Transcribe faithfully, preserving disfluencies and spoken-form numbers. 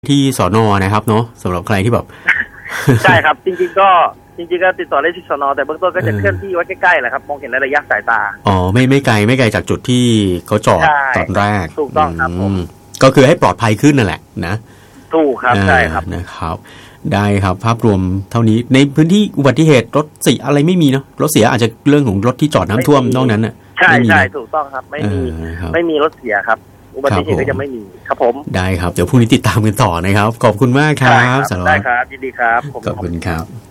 ที่สน.นะครับเนาะสำหรับใครที่แบบใช่ครับจริงๆก็จริงๆก็ติดต่อได้ที่สน.แต่เบื้องต้นก็จะเคลื่อนที่ไว้ใกล้ๆแหละครับมองเห็นในระยะสายตาอ๋อไม่ไม่ไกลไม่ไกลจากจุดที่เขาจอดตอนแรกถูกต้องครับผมก็คือให้ปลอดภัยขึ้นนั่นแหละนะถูกครับใช่ครับนะครับได้ครับภาพรวมเท่านี้ในพื้นที่อุบัติเหตุรถเสียอะไรไม่มีเนาะรถเสียอาจจะเรื่องของรถที่จอดน้ำท่วมนอกนั้นน่ะใช่ใช่ถูกต้องครับไม่มีไม่มีรถเสียครับอุบัติเหตุก็จะไม่มีครับผมได้ครับเดี๋ยวพรุ่งนี้ติดตามกันต่อนะครับขอบคุณมากครับได้ครับยินดีครับขอบคุณครับ